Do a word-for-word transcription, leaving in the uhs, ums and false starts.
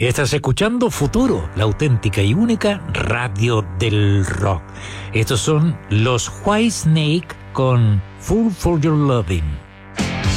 Estás escuchando Futuro, la auténtica y única radio del rock. Estos son los Whitesnake con Fool for Your Loving.